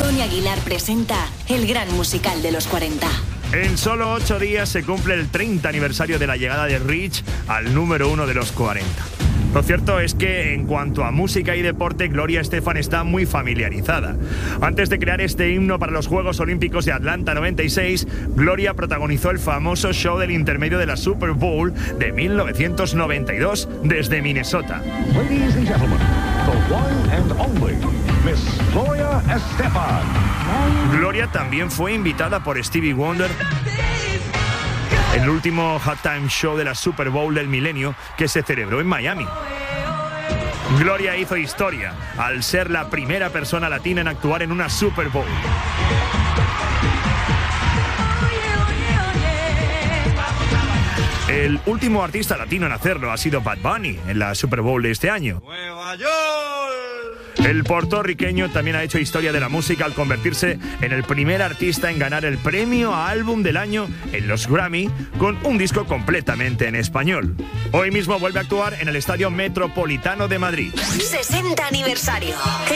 Tony Aguilar presenta el gran musical de los 40. En solo 8 días se cumple el 30 aniversario de la llegada de Rich al número 1 de los 40. Lo cierto es que en cuanto a música y deporte, Gloria Estefan está muy familiarizada. Antes de crear este himno para los Juegos Olímpicos de Atlanta 96, Gloria protagonizó el famoso show del intermedio de la Super Bowl de 1992 desde Minnesota. Ladies and gentlemen, the one and only Miss Gloria Estefan. Gloria también fue invitada por Stevie Wonder en el último halftime show de la Super Bowl del milenio que se celebró en Miami. Gloria hizo historia al ser la primera persona latina en actuar en una Super Bowl. El último artista latino en hacerlo ha sido Bad Bunny en la Super Bowl de este año. ¡Nueva York! El puertorriqueño también ha hecho historia de la música al convertirse en el primer artista en ganar el premio a álbum del año en los Grammy con un disco completamente en español. Hoy mismo vuelve a actuar en el Estadio Metropolitano de Madrid. 60 aniversario.